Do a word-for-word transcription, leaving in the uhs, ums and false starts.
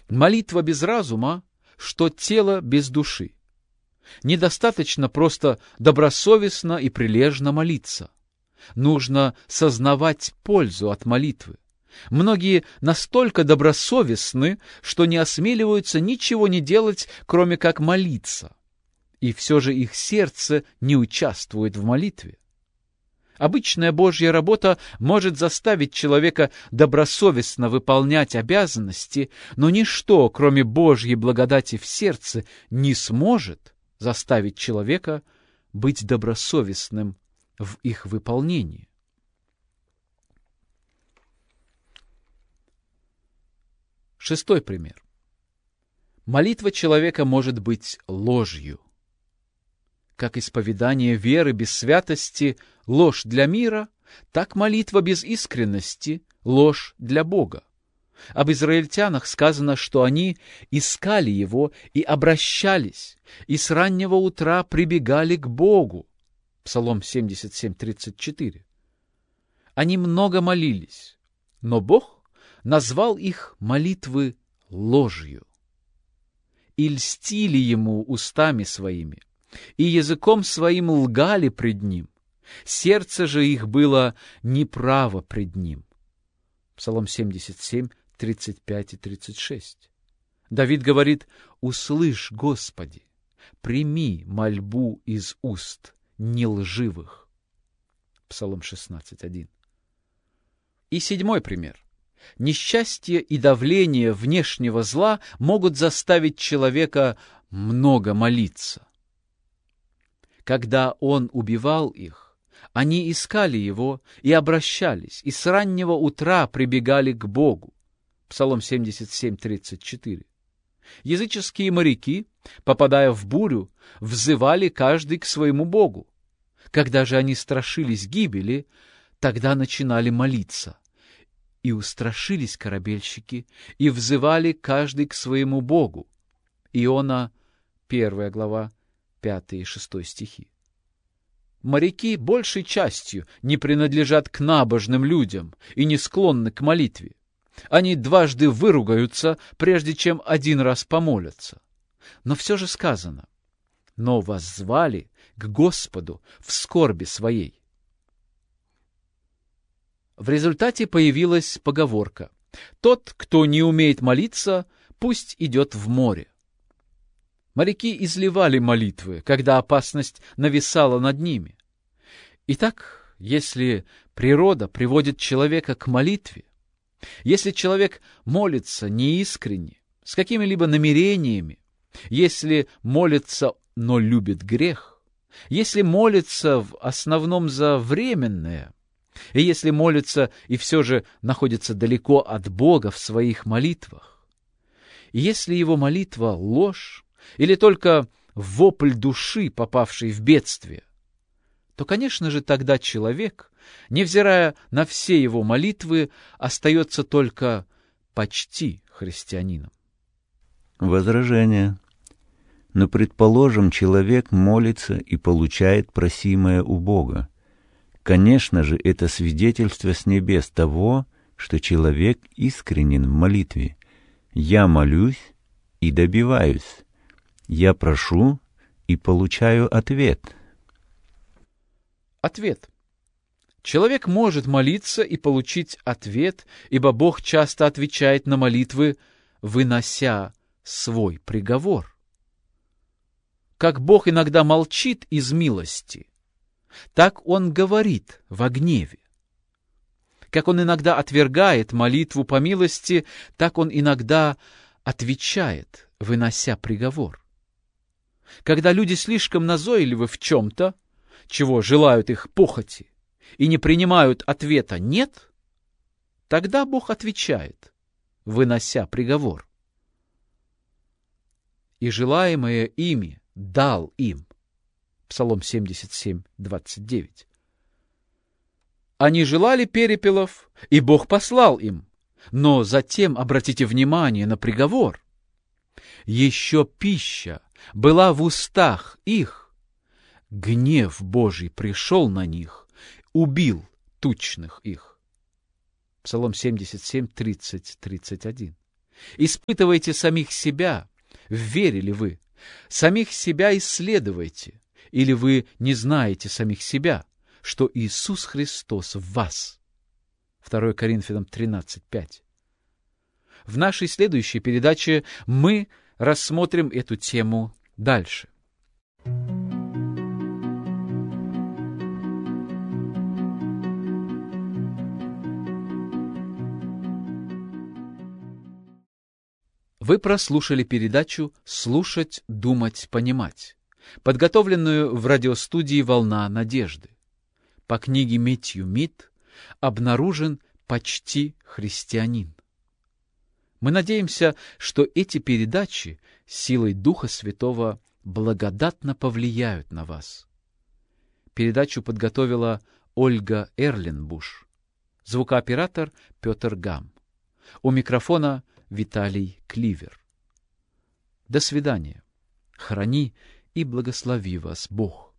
Молитва без разума, что тело без души. Недостаточно просто добросовестно и прилежно молиться. Нужно сознавать пользу от молитвы. Многие настолько добросовестны, что не осмеливаются ничего не делать, кроме как молиться. И все же их сердце не участвует в молитве. Обычная Божья работа может заставить человека добросовестно выполнять обязанности, но ничто, кроме Божьей благодати в сердце, не сможет заставить человека быть добросовестным в их выполнении. Шестой пример. Молитва человека может быть ложью. Как исповедание веры без святости – ложь для мира, так молитва без искренности – ложь для Бога. Об израильтянах сказано, что они искали Его и обращались, и с раннего утра прибегали к Богу. Псалом семьдесят семь, тридцать четыре. Они много молились, но Бог назвал их молитвы ложью. И льстили Ему устами своими, и языком своим лгали пред Ним. Сердце же их было неправо пред Ним. Псалом семьдесят семь, тридцать пять и тридцать шесть. Давид говорит: «Услышь, Господи, прими мольбу из уст нелживых». Псалом шестнадцать, один. И седьмой пример. Несчастье и давление внешнего зла могут заставить человека много молиться. Когда он убивал их, они искали его и обращались, и с раннего утра прибегали к Богу. Псалом семьдесят семь, тридцать четыре. Языческие моряки, попадая в бурю, взывали каждый к своему Богу. Когда же они страшились гибели, тогда начинали молиться. И устрашились корабельщики, и взывали каждый к своему Богу. Иона, первая глава, пятый и шестой стихи. Моряки большей частью не принадлежат к набожным людям и не склонны к молитве. Они дважды выругаются, прежде чем один раз помолятся. Но все же сказано: «Но воззвали к Господу в скорби своей». В результате появилась поговорка: «Тот, кто не умеет молиться, пусть идет в море». Моряки изливали молитвы, когда опасность нависала над ними. Итак, если природа приводит человека к молитве, если человек молится неискренне, с какими-либо намерениями, если молится, но любит грех, если молится в основном за временное, и если молится и все же находится далеко от Бога в своих молитвах, и если его молитва — ложь, или только вопль души, попавшей в бедствие, то, конечно же, тогда человек, невзирая на все его молитвы, остается только почти христианином. Возражение. Но, предположим, человек молится и получает просимое у Бога. Конечно же, это свидетельство с небес того, что человек искренен в молитве. Я молюсь и добиваюсь. Я прошу и получаю ответ. Ответ. Человек может молиться и получить ответ, ибо Бог часто отвечает на молитвы, вынося свой приговор. Как Бог иногда молчит из милости, так Он говорит во гневе. Как Он иногда отвергает молитву по милости, так Он иногда отвечает, вынося приговор. Когда люди слишком назойливы в чем-то, чего желают их похоти, и не принимают ответа «нет», тогда Бог отвечает, вынося приговор. «И желаемое ими дал им». Псалом семьдесят семь, двадцать девять. Они желали перепелов, и Бог послал им. Но затем обратите внимание на приговор. Еще пища была в устах их. Гнев Божий пришел на них, убил тучных их. Псалом семьдесят семь, тридцать, тридцать один. Испытывайте самих себя, в вере ли вы. Самих себя исследуйте, или вы не знаете самих себя, что Иисус Христос в вас. второе Коринфянам тринадцать пять. В нашей следующей передаче мы рассмотрим эту тему дальше. Вы прослушали передачу «Слушать, думать, понимать», подготовленную в радиостудии «Волна надежды». По книге Мэтью Мид «Обнаружен почти христианин». Мы надеемся, что эти передачи силой Духа Святого благодатно повлияют на вас. Передачу подготовила Ольга Эрленбуш, звукооператор Петр Гам. У микрофона Виталий Кливер. До свидания. Храни и благослови вас Бог.